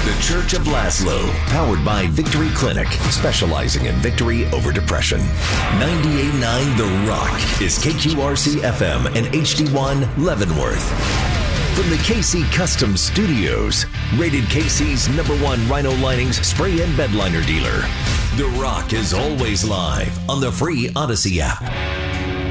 The Church of Laszlo, powered by Victory Clinic, specializing in victory over depression. 98.9 The Rock is KQRC FM and HD1 Leavenworth. From the KC Custom Studios, rated KC's #1 Rhino Linings spray and bed liner dealer. The Rock is always live on the free Odyssey app.